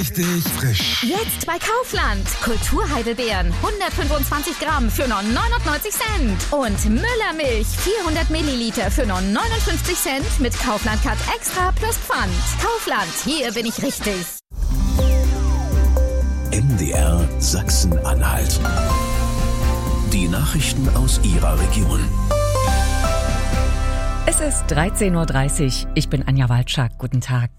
Richtig frisch. Jetzt bei Kaufland. Kulturheidelbeeren 125 Gramm für nur 99 Cent. Und Müllermilch 400 Milliliter für nur 59 Cent mit Kaufland Cut Extra plus Pfand. Kaufland, hier bin ich richtig. MDR Sachsen-Anhalt. Die Nachrichten aus Ihrer Region. Es ist 13.30 Uhr. Ich bin Anja Walczak. Guten Tag.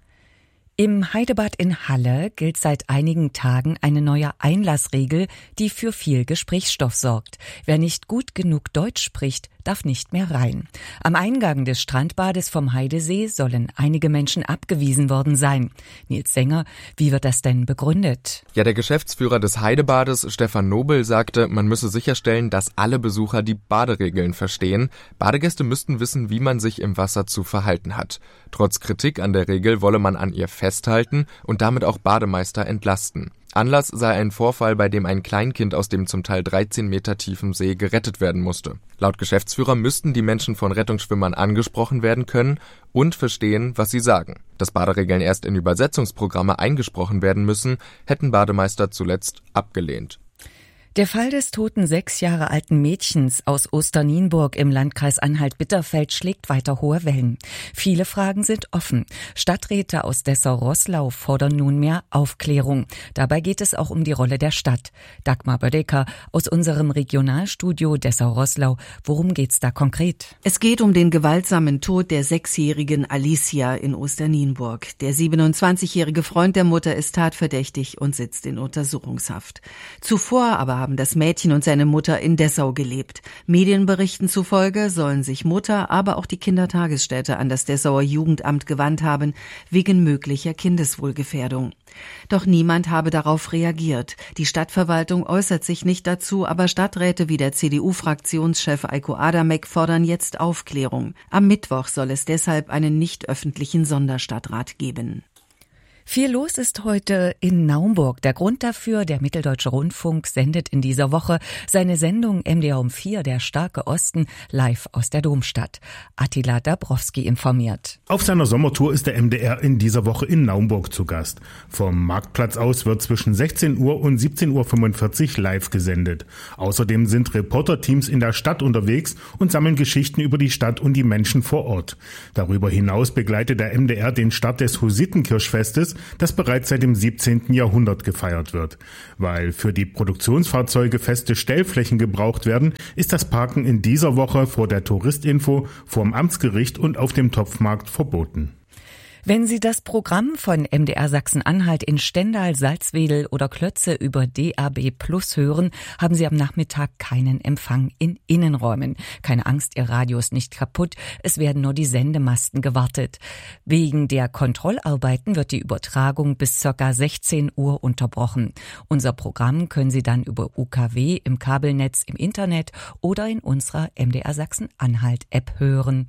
Im Heidebad in Halle gilt seit einigen Tagen eine neue Einlassregel, die für viel Gesprächsstoff sorgt. Wer nicht gut genug Deutsch spricht, darf nicht mehr rein. Am Eingang des Strandbades vom Heidesee sollen einige Menschen abgewiesen worden sein. Nils Sänger, wie wird das denn begründet? Ja, der Geschäftsführer des Heidebades, Stefan Nobel, sagte, man müsse sicherstellen, dass alle Besucher die Baderegeln verstehen. Badegäste müssten wissen, wie man sich im Wasser zu verhalten hat. Trotz Kritik an der Regel wolle man an ihr festhalten und damit auch Bademeister entlasten. Anlass sei ein Vorfall, bei dem ein Kleinkind aus dem zum Teil 13 Meter tiefen See gerettet werden musste. Laut Geschäftsführer müssten die Menschen von Rettungsschwimmern angesprochen werden können und verstehen, was sie sagen. Dass Baderegeln erst in Übersetzungsprogramme eingesprochen werden müssen, hätten Bademeister zuletzt abgelehnt. Der Fall des toten 6 Jahre alten Mädchens aus Osternienburg im Landkreis Anhalt-Bitterfeld schlägt weiter hohe Wellen. Viele Fragen sind offen. Stadträte aus Dessau-Roßlau fordern nunmehr Aufklärung. Dabei geht es auch um die Rolle der Stadt. Dagmar Bödecker aus unserem Regionalstudio Dessau-Roßlau. Worum geht's da konkret? Es geht um den gewaltsamen Tod der 6-jährigen Alicia in Osternienburg. Der 27-jährige Freund der Mutter ist tatverdächtig und sitzt in Untersuchungshaft. Zuvor aber haben das Mädchen und seine Mutter in Dessau gelebt. Medienberichten zufolge sollen sich Mutter, aber auch die Kindertagesstätte an das Dessauer Jugendamt gewandt haben, wegen möglicher Kindeswohlgefährdung. Doch niemand habe darauf reagiert. Die Stadtverwaltung äußert sich nicht dazu, aber Stadträte wie der CDU-Fraktionschef Eiko Adamek fordern jetzt Aufklärung. Am Mittwoch soll es deshalb einen nicht öffentlichen Sonderstadtrat geben. Viel los ist heute in Naumburg. Der Grund dafür, der Mitteldeutsche Rundfunk sendet in dieser Woche seine Sendung MDR um 4, der starke Osten, live aus der Domstadt. Attila Dabrowski informiert. Auf seiner Sommertour ist der MDR in dieser Woche in Naumburg zu Gast. Vom Marktplatz aus wird zwischen 16 Uhr und 17.45 Uhr live gesendet. Außerdem sind Reporterteams in der Stadt unterwegs und sammeln Geschichten über die Stadt und die Menschen vor Ort. Darüber hinaus begleitet der MDR den Start des Hussitenkirchfestes, das bereits seit dem 17. Jahrhundert gefeiert wird. Weil für die Produktionsfahrzeuge feste Stellflächen gebraucht werden, ist das Parken in dieser Woche vor der Touristinfo, vorm Amtsgericht und auf dem Topfmarkt verboten. Wenn Sie das Programm von MDR Sachsen-Anhalt in Stendal, Salzwedel oder Klötze über DAB Plus hören, haben Sie am Nachmittag keinen Empfang in Innenräumen. Keine Angst, Ihr Radio ist nicht kaputt, es werden nur die Sendemasten gewartet. Wegen der Kontrollarbeiten wird die Übertragung bis ca. 16 Uhr unterbrochen. Unser Programm können Sie dann über UKW im Kabelnetz im Internet oder in unserer MDR Sachsen-Anhalt-App hören.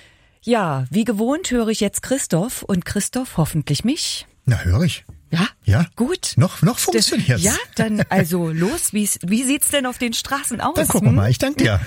Ja, wie gewohnt höre ich jetzt Christoph und Christoph hoffentlich mich. Na, höre ich. Ja? Ja. Gut. Noch funktioniert's. Ja, dann also los. Wie sieht's denn auf den Straßen aus? Dann gucken wir mal. Ich danke dir.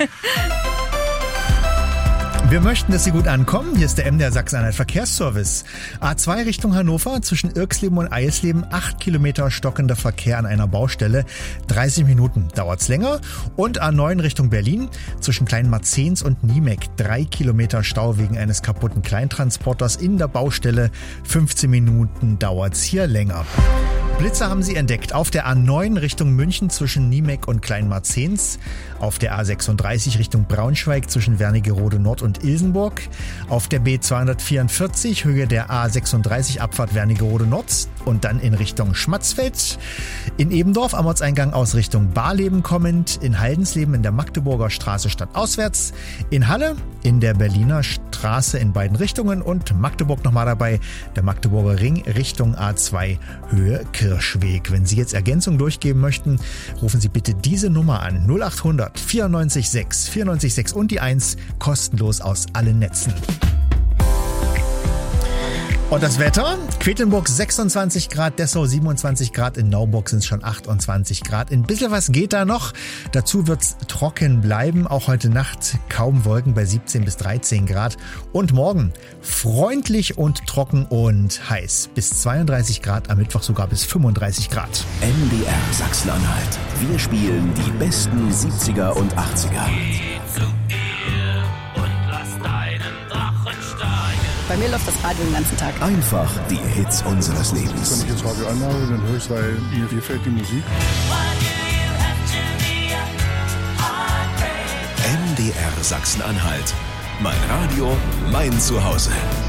Wir möchten, dass Sie gut ankommen. Hier ist der MDR Sachsen-Anhalt Verkehrsservice. A2 Richtung Hannover, zwischen Irksleben und Eisleben, 8 Kilometer stockender Verkehr an einer Baustelle. 30 Minuten dauert's länger. Und A9 Richtung Berlin, zwischen Kleinmarzens und Niemek, 3 Kilometer Stau wegen eines kaputten Kleintransporters in der Baustelle. 15 Minuten dauert's hier länger. Blitzer haben Sie entdeckt auf der A9 Richtung München zwischen Niemek und Kleinmarzens, auf der A36 Richtung Braunschweig zwischen Wernigerode Nord und Ilsenburg, auf der B244 Höhe der A36 Abfahrt Wernigerode Nord und dann in Richtung Schmatzfeld, in Ebendorf am Ortseingang aus Richtung Barleben kommend, in Haldensleben in der Magdeburger Straße stadtauswärts, in Halle in der Berliner Straße in beiden Richtungen und Magdeburg nochmal dabei, der Magdeburger Ring Richtung A2 Höhe Kirschweg. Wenn Sie jetzt Ergänzung durchgeben möchten, rufen Sie bitte diese Nummer an 0800 94 6 94 6 und die 1 kostenlos aus allen Netzen. Und das Wetter? Quedlinburg 26 Grad, Dessau 27 Grad, in Naumburg sind es schon 28 Grad. Ein bisschen was geht da noch. Dazu wird's trocken bleiben. Auch heute Nacht kaum Wolken bei 17 bis 13 Grad. Und morgen freundlich und trocken und heiß. Bis 32 Grad, am Mittwoch sogar bis 35 Grad. MDR Sachsen-Anhalt. Wir spielen die besten 70er und 80er. Bei mir läuft das Radio den ganzen Tag. Einfach die Hits unseres Lebens. Wenn ich jetzt Radio anhabe, dann höre ich, weil mir gefällt die Musik. MDR Sachsen-Anhalt. Mein Radio, mein Zuhause.